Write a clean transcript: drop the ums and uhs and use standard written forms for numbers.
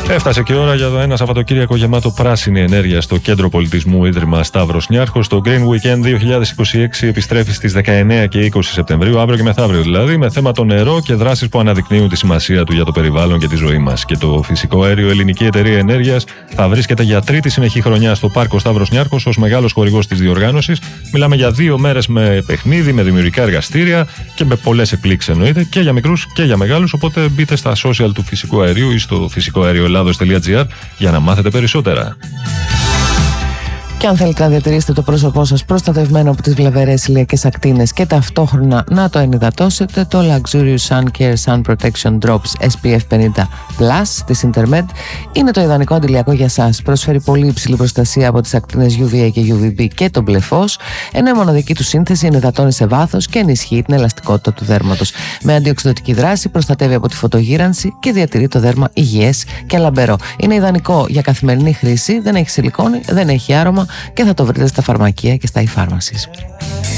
Έφτασε και η ώρα για ένα Σαββατοκύριακο γεμάτο πράσινη ενέργεια στο Κέντρο Πολιτισμού Ίδρυμα Σταύρος Νιάρχος. Το Green Weekend 2026 επιστρέφει στις 19 και 20 Σεπτεμβρίου, αύριο και μεθαύριο δηλαδή, με θέμα το νερό και δράσεις που αναδεικνύουν τη σημασία του για το περιβάλλον και τη ζωή μας. Και το φυσικό αέριο Ελληνική Εταιρεία Ενέργειας θα βρίσκεται για τρίτη συνεχή χρονιά στο Πάρκο Σταύρος Νιάρχος ως μεγάλος χορηγός της διοργάνωσης. Μιλάμε για 2 μέρες με παιχνίδι, με δημιουργικά εργαστήρια και με πολλές εκπλήξεις εννοείται και για μικρούς και για μεγάλους. Οπότε μπείτε στα social του φυσικού αερίου ή στο φυσικοαερioελλάδος.gr για να μάθετε περισσότερα. Και αν θέλετε να διατηρήσετε το πρόσωπό σας προστατευμένο από τις βλαβερές ηλιακές ακτίνες και ταυτόχρονα να το ενυδατώσετε, το Luxurious Sun Care Sun Protection Drops SPF 50+ της Intermed είναι το ιδανικό αντιλιακό για σας. Προσφέρει πολύ υψηλή προστασία από τις ακτίνες UVA και UVB και το μπλε φως, ενώ η μοναδική του σύνθεση ενυδατώνει σε βάθος και ενισχύει την ελαστικότητα του δέρματος. Με αντιοξυδοτική δράση προστατεύει από τη φωτογύρανση και διατηρεί το δέρμα υγιές και λαμπερό. Είναι ιδανικό για καθημερινή χρήση, δεν έχει σιλικόνη, δεν έχει άρωμα και θα το βρείτε στα φαρμακεία και στα e-pharmacies.